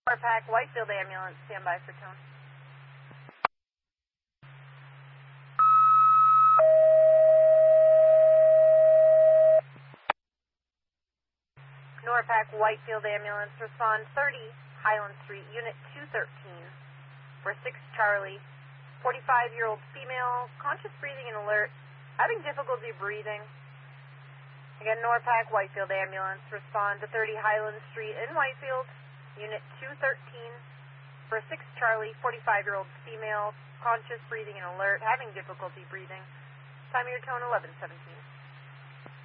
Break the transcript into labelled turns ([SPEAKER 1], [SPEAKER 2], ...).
[SPEAKER 1] Pack, Whitefield ambulance, stand by for tone. Norpac, Whitefield ambulance, respond 30 Highland Street, unit 213, for 6 Charlie, 45-year-old female, conscious breathing and alert, having difficulty breathing. Again, Norpac, Whitefield ambulance, respond to 30 Highland Street in Whitefield, unit 213, for 6 Charlie, 45-year-old female, conscious breathing and alert, having difficulty breathing. Time of your tone 11:17.